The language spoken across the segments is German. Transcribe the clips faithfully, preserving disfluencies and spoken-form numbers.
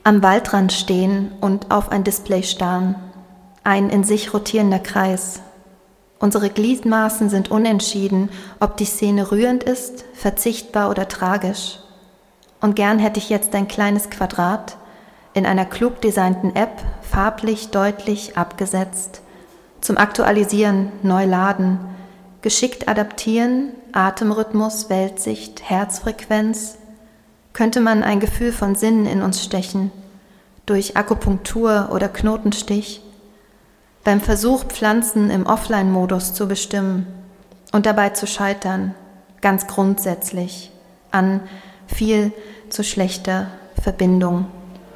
Am Waldrand stehen und auf ein Display starren. Ein in sich rotierender Kreis. Unsere Gliedmaßen sind unentschieden, ob die Szene rührend ist, verzichtbar oder tragisch. Und gern hätte ich jetzt ein kleines Quadrat in einer klug designten App, farblich, deutlich, abgesetzt. Zum Aktualisieren, neu laden, geschickt adaptieren, Atemrhythmus, Weltsicht, Herzfrequenz. Könnte man ein Gefühl von Sinn in uns stechen, durch Akupunktur oder Knotenstich, beim Versuch, Pflanzen im Offline-Modus zu bestimmen und dabei zu scheitern, ganz grundsätzlich, an viel zu schlechter Verbindung.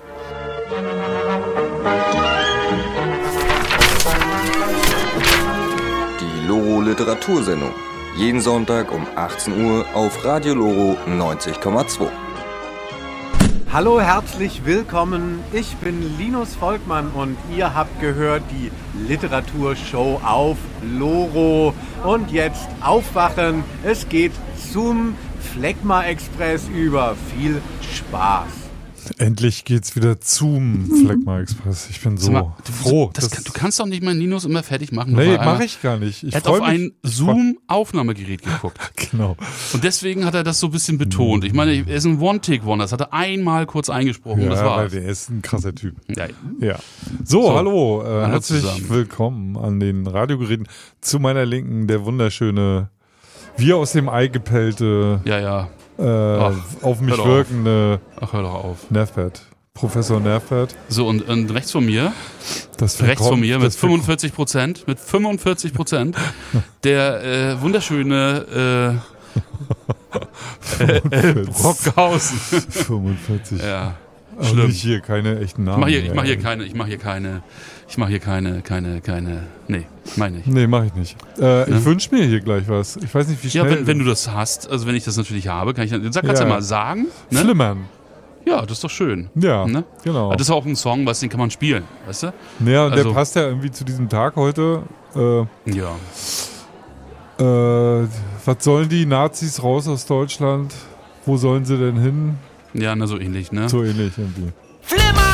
Die Loro Literatursendung. Jeden Sonntag um achtzehn Uhr auf Radio Loro neunzig Komma zwei. Hallo, herzlich willkommen. Ich bin Linus Volkmann und ihr habt gehört die Literaturshow auf Loro. Und jetzt aufwachen. Es geht zum Phlegma Express über. Viel Spaß. Endlich geht's wieder zum Phlegma Express. Ich bin so mal, du, froh. Das kann, du kannst doch nicht mal Linus immer fertig machen. Nee, mache ich gar nicht. Ich er hat auf mich. ein Zoom-Aufnahmegerät geguckt. Genau. Und deswegen hat er das so ein bisschen betont. Ich meine, er ist ein One-Take-Wonder. Das hat er einmal kurz eingesprochen. Ja, das war's. weil der ist ein krasser Typ. Ja. ja. So, So, hallo. Äh, hallo herzlich zusammen. willkommen an den Radiogeräten. Zu meiner Linken der wunderschöne, wie aus dem Ei gepellte, Ja, ja. äh, Ach, auf mich hör doch wirkende Ach, hör doch auf. Nervpad. Professor Nervpad. So, und, und rechts von mir, Das rechts von mir mit das fünfundvierzig Prozent, mit fünfundvierzig Prozent, der äh, wunderschöne äh, äh, Brockhausen. fünfundvierzig. Ja, Aber schlimm. nicht hier, keine echten Ich Namen. mach hier, ich mach hier ey. keine, ich mach hier keine, ich mach hier keine, keine, keine, nee, meine ich. Nee, mach ich nicht. Äh, Ne? Ich wünsche mir hier gleich was. Ich weiß nicht, wie schnell. Ja, wenn, wenn du das hast, also wenn ich das natürlich habe, kann ich dann, sag, kannst Ja. ja mal sagen, ne? Flimmern. Ja, das ist doch schön. Ja, Ne? genau. Das ist auch ein Song, was den kann man spielen, weißt du? Ja, und also- der passt ja irgendwie zu diesem Tag heute. Äh, Ja. äh, was sollen die Nazis raus aus Deutschland? Wo sollen sie denn hin? Ja, na so ähnlich, ne? So ähnlich irgendwie.